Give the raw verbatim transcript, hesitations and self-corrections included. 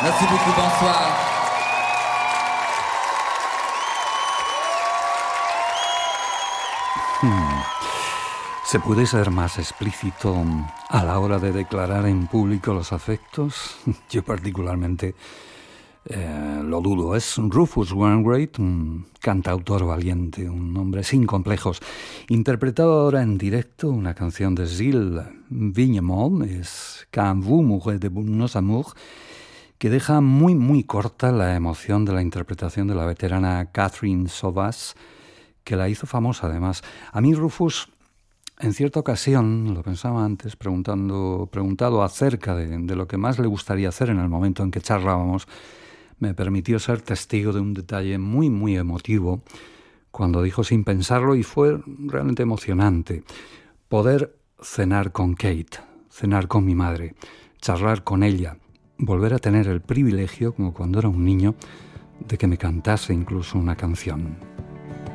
Merci beaucoup, bonsoir. Hmm. ¿Se puede ser más explícito a la hora de declarar en público los afectos? Yo particularmente eh, lo dudo. Es Rufus Wainwright, un cantautor valiente, un hombre sin complejos. Interpretado ahora en directo una canción de Gilles Vignemont, es Quand vous mourrez de nos amours, que deja muy muy corta la emoción de la interpretación de la veterana Catherine Sauvage, que la hizo famosa además. A mí Rufus, en cierta ocasión, lo pensaba antes, preguntando, preguntado acerca de, de lo que más le gustaría hacer en el momento en que charlábamos, me permitió ser testigo de un detalle muy, muy emotivo, cuando dijo sin pensarlo, y fue realmente emocionante, poder cenar con Kate, cenar con mi madre, charlar con ella, volver a tener el privilegio, como cuando era un niño, de que me cantase incluso una canción.